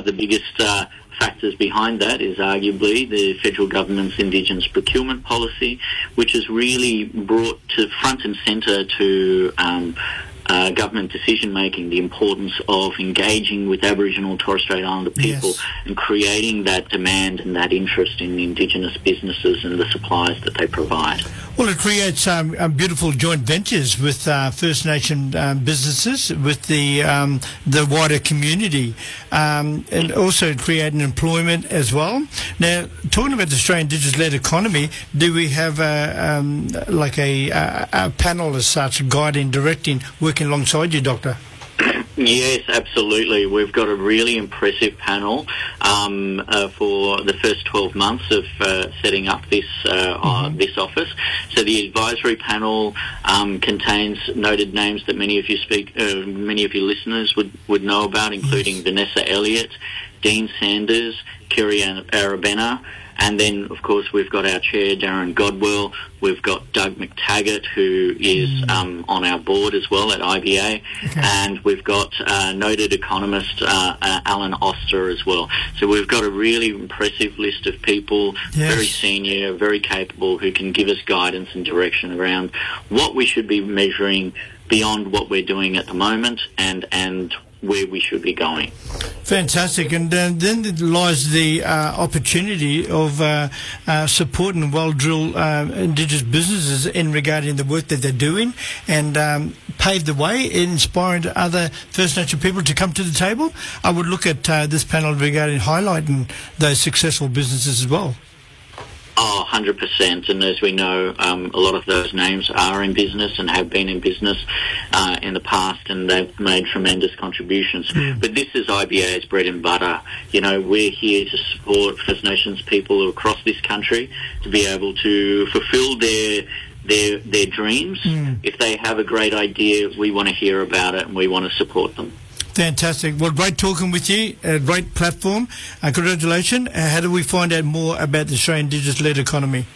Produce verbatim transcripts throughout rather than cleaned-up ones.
the biggest uh, factors behind that is arguably the federal government's Indigenous procurement policy, which has really brought to front and centre to um, uh, government decision-making the importance of engaging with Aboriginal and Torres Strait Islander people, yes, and creating that demand and that interest in Indigenous businesses and the supplies that they provide. Well, it creates um, um, beautiful joint ventures with uh, First Nation um, businesses, with the um, the wider community, um, and also creating employment as well. Now, talking about the Australian Indigenous-led economy, do we have a, um, like a, a, a panel as such, guiding, directing, working alongside you, Doctor? Yes, absolutely. We've got a really impressive panel um, uh, for the first twelve months of uh, setting up this uh, mm-hmm. uh, this office. So the advisory panel um, contains noted names that many of you speak, uh, many of your listeners would, would know about, including yes. Vanessa Elliott, Dean Sanders, Kerry Arabena. And then, of course, we've got our chair, Darren Godwell. We've got Doug McTaggart, who is mm. um, on our board as well at I B A. Okay. And we've got uh, noted economist uh, uh, Alan Oster as well. So we've got a really impressive list of people, yes. very senior, very capable, who can give us guidance and direction around what we should be measuring beyond what we're doing at the moment, and and where we should be going. Fantastic. And uh, then lies the uh, opportunity of uh, uh, supporting well-drilled uh, Indigenous businesses in regarding the work that they're doing, and um, pave the way, inspiring other First Nation people to come to the table. I would look at uh, this panel regarding highlighting those successful businesses as well. Oh, one hundred percent. And as we know, um, a lot of those names are in business and have been in business uh, in the past, and they've made tremendous contributions. Mm. But this is I B A's bread and butter. You know, we're here to support First Nations people across this country to be able to fulfil their their their dreams. Mm. If they have a great idea, we want to hear about it and we want to support them. Fantastic. Well, great talking with you. A great platform. Uh, congratulations. Uh, how do we find out more about the Australian Indigenous-led economy?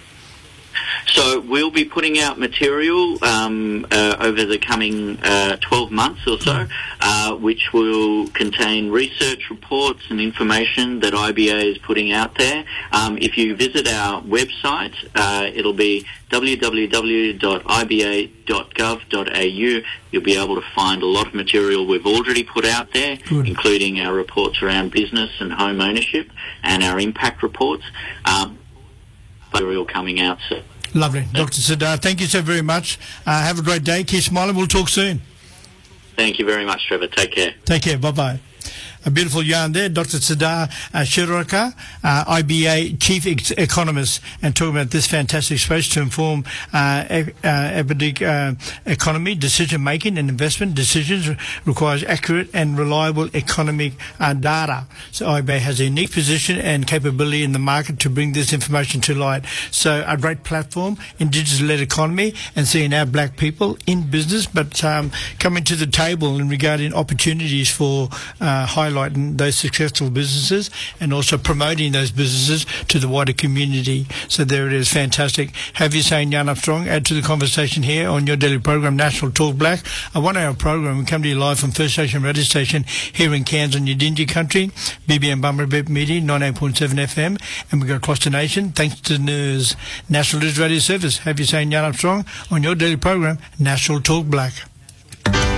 So we'll be putting out material um, uh, over the coming uh, twelve months or so, uh, which will contain research reports and information that I B A is putting out there. Um, if you visit our website, uh, it'll be w w w dot i b a dot gov dot a u. You'll be able to find a lot of material we've already put out there, Good. including our reports around business and home ownership and our impact reports. Um, material coming out soon. Lovely. Doctor Sadar, thank you so very much. Uh, have a great day. Keep smiling. We'll talk soon. Thank you very much, Trevor. Take care. Take care. Bye-bye. A beautiful yarn there, Doctor Sadar uh, Shiraka, uh, I B A Chief ex- Economist, and talking about this fantastic space to inform uh, e- uh, epidemic uh, economy, decision-making and investment decisions requires accurate and reliable economic uh, data. So I B A has a unique position and capability in the market to bring this information to light. So a great platform, Indigenous-led economy, and seeing our black people in business, but um, coming to the table in regarding opportunities for uh, high highlighting those successful businesses and also promoting those businesses to the wider community. So there it is, fantastic. Have you saying Jan Armstrong, add to the conversation here on your daily program, National Talk Black. A one-hour program. We come to you live from First Station Radio Station here in Cairns on Yidinji Country, B B M Bumblebee Media, ninety-eight point seven F M, and we go across the nation thanks to N U S National News Radio Service. Have you saying Jan Armstrong on your daily program, National Talk Black.